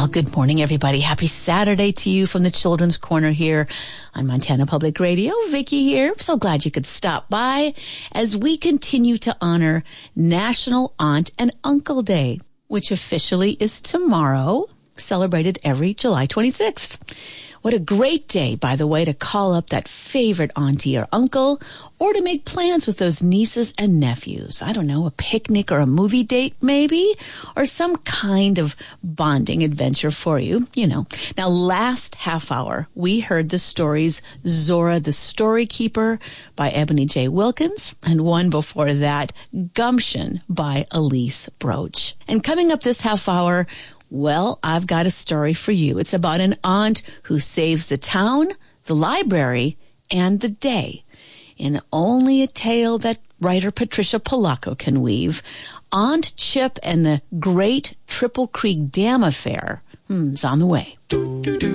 Well, good morning, everybody. Happy Saturday to you from the Children's Corner here on Montana Public Radio. Vicki here. So glad you could stop by as we continue to honor National Aunt and Uncle Day, which officially is tomorrow, celebrated every July 26th. What a great day, by the way, to call up that favorite auntie or uncle, or to make plans with those nieces and nephews. I don't know, a picnic or a movie date maybe, or some kind of bonding adventure for you, you know. Now, last half hour, we heard the stories Zora the Story Keeper by Ebony J. Wilkins, and one before that, Gumption by Elise Broach. And coming up this half hour, well, I've got a story for you. It's about an aunt who saves the town, the library, and the day. In only a tale that writer Patricia Polacco can weave, Aunt Chip and the Great Triple Creek Dam Affair is on the way.